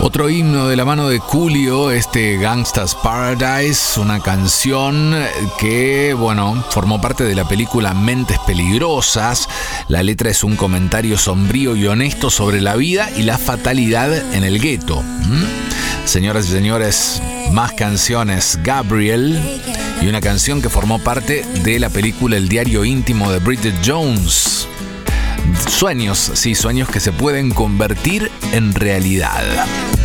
Otro himno de la mano de Coolio, este Gangsta's Paradise, una canción que, formó parte de la película Mentes Peligrosas. La letra es un comentario sombrío y honesto sobre la vida y la fatalidad en el gueto. Señoras y señores, más canciones. Gabriel, y una canción que formó parte de la película El diario íntimo de Bridget Jones. Sueños, sí, sueños que se pueden convertir en realidad.